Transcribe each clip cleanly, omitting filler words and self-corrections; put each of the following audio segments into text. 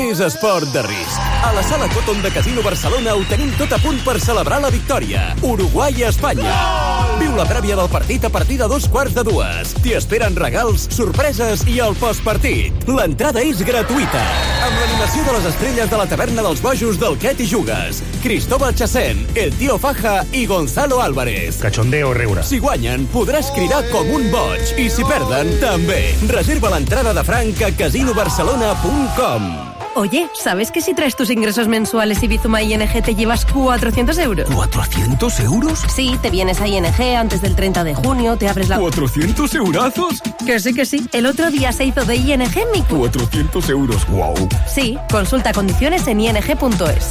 és esport de risc. A la Sala Cotton de Casino Barcelona ho tenim tot a punt per celebrar la victòria. Uruguai-Espanya. Viu la prèvia del partit a partir de 2:45. T'hi esperen regals, sorpreses i el postpartit. L'entrada és gratuïta. Amb l'animació de les estrelles de la taverna dels bojos del Quet i Jugues. Cristóbal Chacén, el Tío Faja i Gonzalo Álvarez. Cachondeo riure. Si guanyen, podràs cridar com un boig. I si perden, també. Reserva l'entrada de franc a casinobarcelona.com. Oye, ¿sabes que si traes tus ingresos mensuales y Bizuma ING te llevas 400 euros? ¿400 euros? Sí, te vienes a ING antes del 30 de junio, te abres la... ¿400 eurazos? Que sí. El otro día se hizo de ING mi... 400 euros, wow. Sí, consulta condiciones en ing.es.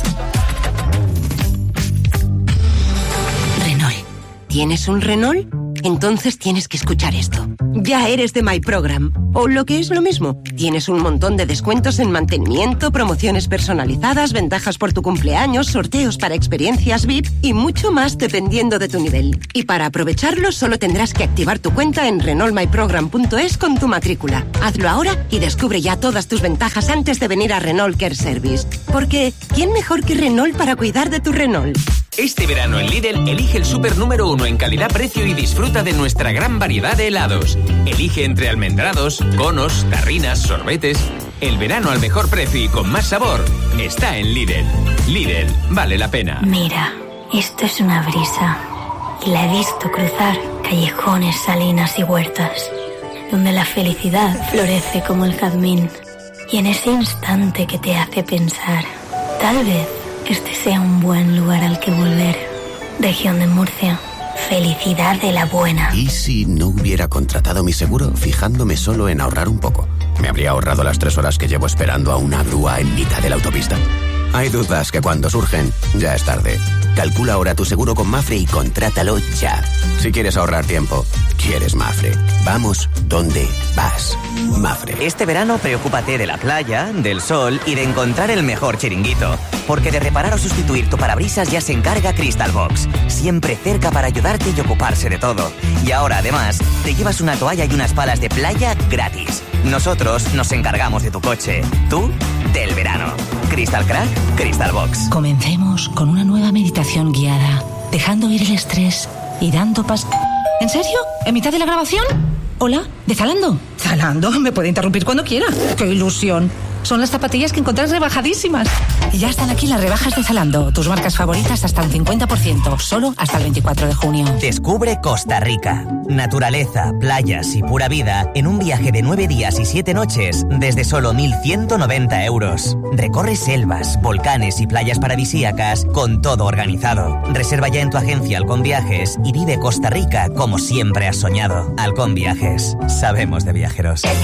Renault. ¿Tienes un Renault? Entonces tienes que escuchar esto. Ya eres de My Program. O lo que es lo mismo. Tienes un montón de descuentos en mantenimiento, promociones personalizadas, ventajas por tu cumpleaños, sorteos para experiencias VIP y mucho más dependiendo de tu nivel. Y para aprovecharlo solo tendrás que activar tu cuenta en renaultmyprogram.es con tu matrícula. Hazlo ahora y descubre ya todas tus ventajas antes de venir a Renault Care Service. Porque ¿quién mejor que Renault para cuidar de tu Renault? Este verano en Lidl, elige el súper número 1 en calidad-precio y disfruta de nuestra gran variedad de helados. Elige entre almendrados, conos, tarrinas, sorbetes. El verano al mejor precio y con más sabor está en Lidl. Lidl, vale la pena. Mira, esto es una brisa. Y la he visto cruzar callejones, salinas y huertas, donde la felicidad florece como el jazmín. Y en ese instante que te hace pensar, tal vez este sea un buen lugar al que volver. Región de Murcia. Felicidad de la buena. ¿Y si no hubiera contratado mi seguro fijándome solo en ahorrar un poco? ¿Me habría ahorrado las 3 horas que llevo esperando a una grúa en mitad de la autopista? Hay dudas que cuando surgen, ya es tarde. Calcula ahora tu seguro con Mafre y contrátalo ya. Si quieres ahorrar tiempo, quieres Mafre. Vamos donde vas. Mafre. Este verano preocúpate de la playa, del sol y de encontrar el mejor chiringuito. Porque de reparar o sustituir tu parabrisas ya se encarga Crystal Box. Siempre cerca para ayudarte y ocuparse de todo. Y ahora, además, te llevas una toalla y unas palas de playa gratis. Nosotros nos encargamos de tu coche. Tú, del verano. Crystal Crack, Crystal Box. Comencemos con una nueva meditación guiada, dejando ir el estrés y dando ¿En serio? ¿En mitad de la grabación? Hola, ¿de Zalando? Zalando, me puede interrumpir cuando quiera. ¡Qué ilusión! Son las zapatillas que encontrás rebajadísimas. Y ya están aquí las rebajas de Zalando. Tus marcas favoritas hasta un 50%. Solo hasta el 24 de junio. Descubre Costa Rica. Naturaleza, playas y pura vida en un viaje de 9 días y 7 noches desde solo 1.190 euros. Recorre selvas, volcanes y playas paradisíacas con todo organizado. Reserva ya en tu agencia Halcón Viajes y vive Costa Rica como siempre has soñado. Halcón Viajes. Sabemos de viajeros.